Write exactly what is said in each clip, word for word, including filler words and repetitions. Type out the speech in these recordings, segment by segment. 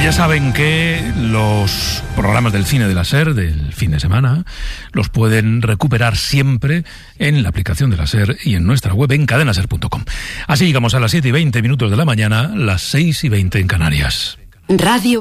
Ya saben que los programas del cine de la SER del fin de semana los pueden recuperar siempre en la aplicación de la SER y en nuestra web en cadena ser punto com. Así llegamos a las siete y veinte minutos de la mañana, las seis y veinte en Canarias. Radio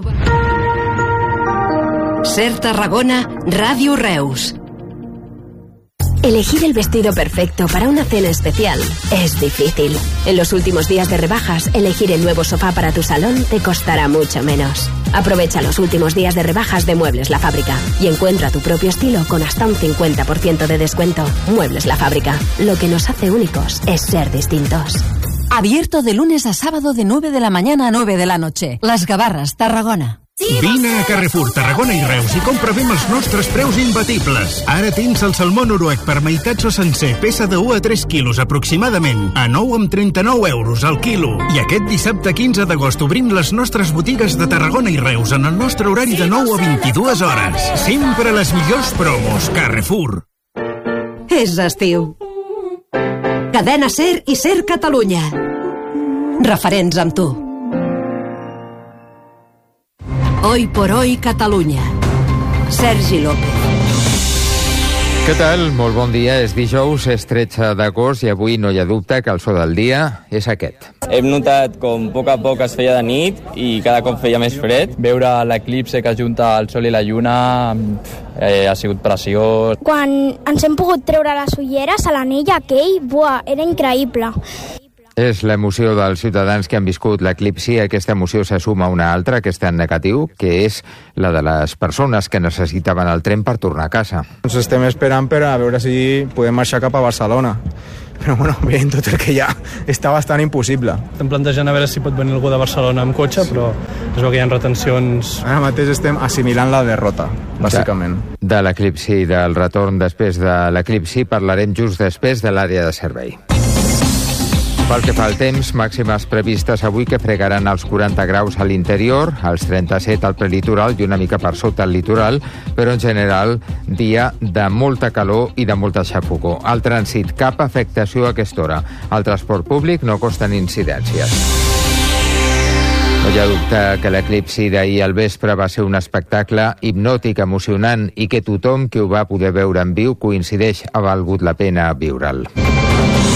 SER Tarragona, Radio Reus. Elegir el vestido perfecto para una cena especial es difícil. En los últimos días de rebajas, elegir el nuevo sofá para tu salón te costará mucho menos. Aprovecha los últimos días de rebajas de Muebles La Fábrica y encuentra tu propio estilo con hasta un cincuenta por ciento de descuento. Muebles La Fábrica. Lo que nos hace únicos es ser distintos. Abierto de lunes a sábado de nueve de la mañana a nueve de la noche. Las Gavarres, Tarragona. Vine a Carrefour, Tarragona i Reus i compra bé amb els nostres preus imbatibles. Ara tens el salmó noruec per meitats o sencer, peça de u a tres quilos aproximadament, a nou coma trenta-nou euros al quilo. I aquest dissabte quinze d'agost obrim les nostres botigues de Tarragona i Reus en el nostre horari de nou a vint-i-dues hores. Sempre les millors promos, Carrefour. És estiu. Cadena SER i SER Catalunya. Referents amb tu. Hoy por hoy Catalunya. Sergi López. Què tal? Molt bon dia. És dijous, és tretze d'agost i avui no hi ha dubte que el so del dia és aquest. Hem notat com a poc a poc es feia de nit i cada cop feia més fred. Veure l'eclipse que ajunta el sol i la lluna eh, ha sigut preciós. Quan ens hem pogut treure les ulleres a l'anell aquell, buah, era increïble. És l'emoció dels ciutadans que han viscut l'eclipsi. Aquesta emoció se suma a una altra, aquesta en negatiu, que és la de les persones que necessitaven el tren per tornar a casa. Ens estem esperant per a veure si podem marxar cap a Barcelona. Però bueno, veient tot el que hi ha, està bastant impossible. Estem plantejant a veure si pot venir algú de Barcelona amb cotxe, però es veu que hi ha retencions. Ara mateix estem assimilant la derrota, bàsicament. De, de l'eclipsi i del retorn després de l'eclipsi parlarem just després de l'àrea de servei. Pel que fa al temps, màximes previstes avui que fregaran els quaranta graus a l'interior, als trenta-set al prelitoral i una mica per sota al litoral, però en general dia de molta calor i de molta xafogor. Al trànsit, cap afectació a aquesta hora. Al transport públic no costen incidències. No hi ha dubte que l'eclipsi d'ahir al vespre va ser un espectacle hipnòtic, emocionant i que tothom que ho va poder veure en viu coincideix ha valgut la pena viure'l.